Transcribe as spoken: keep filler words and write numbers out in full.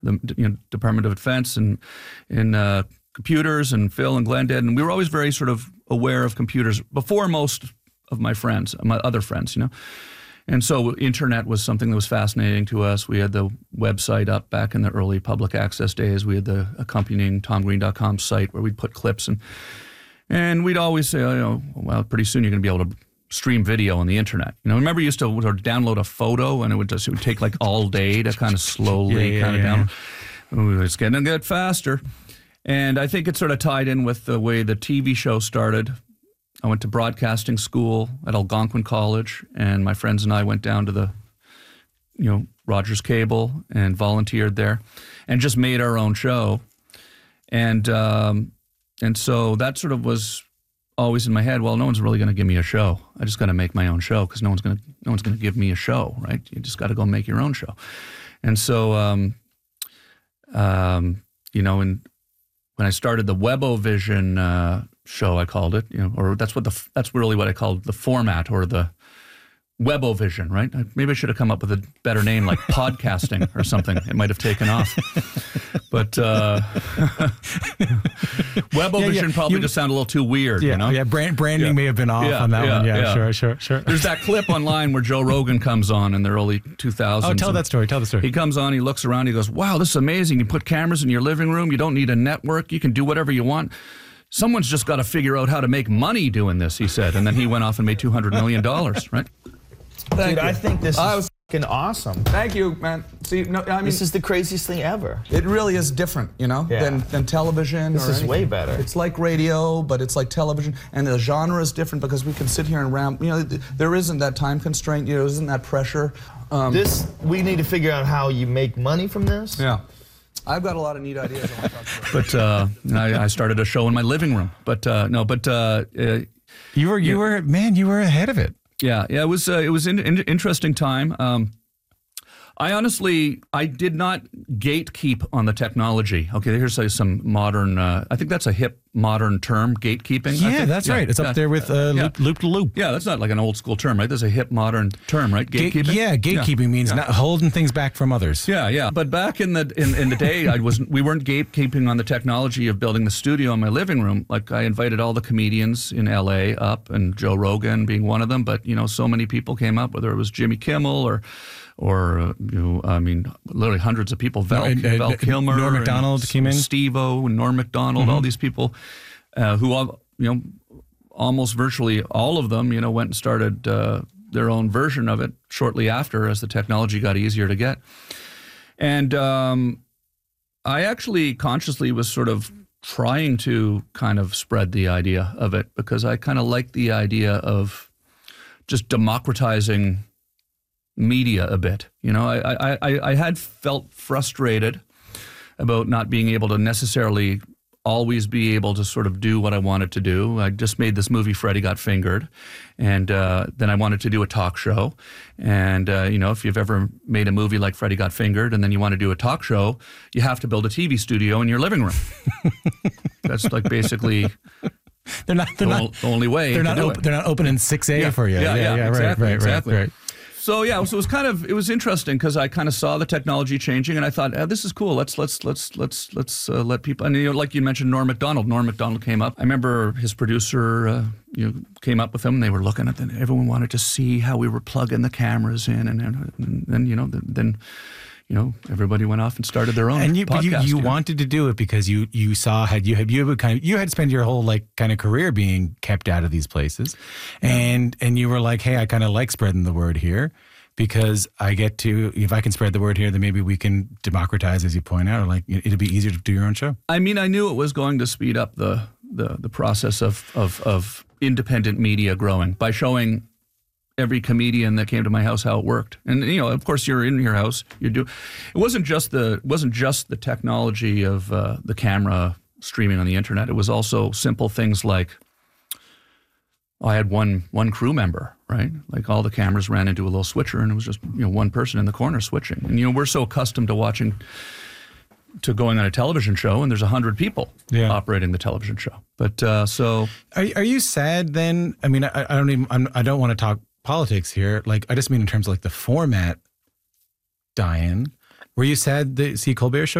the you know, Department of Defense and in uh, computers, and Phil and Glenn did. And we were always very sort of aware of computers before most of my friends, my other friends, you know. And so internet was something that was fascinating to us. We had the website up back in the early public access days. We had the accompanying tom green dot com site where we'd put clips. And and we'd always say, oh, you know, well, pretty soon you're going to be able to stream video on the internet. You know, remember you used to sort of download a photo and it would just it would take like all day to kind of slowly yeah, yeah, kind of yeah, down. Yeah. It's getting to get faster. And I think it sort of tied in with the way the T V show started. I went to broadcasting school at Algonquin College, and my friends and I went down to the, you know, Rogers Cable and volunteered there, and just made our own show, and um, and so that sort of was always in my head. Well, no one's really going to give me a show. I just got to make my own show because no one's going to no one's going to give me a show, right? You just got to go make your own show, and so um, um, you know, and when I started the Webovision uh, show, I called it, you know, or that's what the that's really what I called the format, or the Webovision, right? Maybe I should have come up with a better name, like podcasting or something. It might have taken off, but uh, Webovision yeah, yeah. probably you, just sounded a little too weird. Yeah, you know? yeah. Brand, branding yeah. may have been off yeah, on that yeah, one. Yeah, yeah, sure, sure, sure. There's that clip online where Joe Rogan comes on in the early two thousands. Oh, tell that story. Tell the story. He comes on, he looks around, he goes, "Wow, this is amazing. You put cameras in your living room. You don't need a network. You can do whatever you want. Someone's just got to figure out how to make money doing this," he said. And then he went off and made two hundred million dollars, right? Thank Dude, you. I think this I is was, fucking awesome. Thank you, man. See, no, I mean, this is the craziest thing ever. It really is different, you know, yeah. than, than television. This or is anything. way better. It's like radio, but it's like television. And the genre is different because we can sit here and ramp. You know, there isn't that time constraint. You know, there isn't that pressure. Um, this, we need to figure out how you make money from this. Yeah. I've got a lot of neat ideas I want to talk about. But uh, I, I started a show in my living room. But uh, no, but uh, uh, you were you yeah. were man, you were ahead of it. Yeah, yeah, it was uh, it was an in, interesting time. Um, I honestly, I did not gatekeep on the technology. Okay, here's uh, some modern. Uh, I think that's a hip modern term, gatekeeping. Yeah, I think. that's yeah, right. It's yeah. up there with uh, yeah. loop, loop to loop. Yeah, that's not like an old school term, right? That's a hip modern term, right? Gatekeeping. Gate, yeah, gatekeeping yeah. means yeah. not holding things back from others. Yeah, yeah. But back in the in, in the day, I was we weren't gatekeeping on the technology of building the studio in my living room. Like I invited all the comedians in L A up, and Joe Rogan being one of them. But you know, so many people came up, whether it was Jimmy Kimmel or. Or, uh, you know, I mean, literally hundreds of people. Val, no, uh, Val Kilmer, Norm Macdonald came in. Steve-O and Norm Macdonald, mm-hmm. all these people uh, who, all, you know, almost virtually all of them, you know, went and started uh, their own version of it shortly after as the technology got easier to get. And um, I actually consciously was sort of trying to kind of spread the idea of it because I kind of like the idea of just democratizing media a bit. You know, I, I, I had felt frustrated about not being able to necessarily always be able to sort of do what I wanted to do. I just made this movie, Freddie Got Fingered, and uh, then I wanted to do a talk show. And, uh, you know, if you've ever made a movie like Freddie Got Fingered and then you want to do a talk show, you have to build a T V studio in your living room. That's like basically... They're not. They're the, not. the only way. They're not. To do Op- it. They're not opening six A yeah, for you. Yeah, yeah, yeah right, exactly, right, exactly. right, right. So yeah, so it was kind of it was interesting because I kind of saw the technology changing, and I thought, oh, this is cool. Let's let's let's let's let's uh, let people. And you know, like you mentioned, Norm Macdonald. Norm Macdonald came up. I remember his producer, uh, you know, came up with him. And they were looking at it. Everyone wanted to see how we were plugging the cameras in, and and then you know then. You know, everybody went off and started their own and you, podcast. But you, you you know? wanted to do it because you you saw had you had you had kind of you had spent your whole like kind of career being kept out of these places, yeah. and and you were like, hey, I kind of like spreading the word here because I get to if I can spread the word here, then maybe we can democratize, as you point out, or like it'll be easier to do your own show. I mean, I knew it was going to speed up the the the process of of, of independent media growing by showing every comedian that came to my house how it worked. And you know, of course, you're in your house. You do. It wasn't just the it wasn't just the technology of uh, the camera streaming on the internet. It was also simple things like I had one one crew member, right? Like all the cameras ran into a little switcher, and it was just you know one person in the corner switching. And you know, we're so accustomed to watching to going on a television show, and there's a hundred people yeah. operating the television show. But uh, so, are are you sad then? I mean, I, I don't even I'm, I don't want to talk politics here. Like, I just mean in terms of like the format dying Were you sad to see Colbert Show